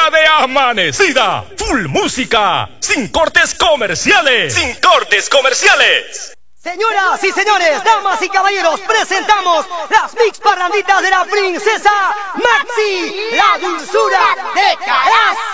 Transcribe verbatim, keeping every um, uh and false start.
hora de amanecida. Full música, sin cortes comerciales. Sin cortes comerciales. Señoras y señores, damas y caballeros, presentamos las mix parranditas de la princesa Maxi, la dulzura de Carazo.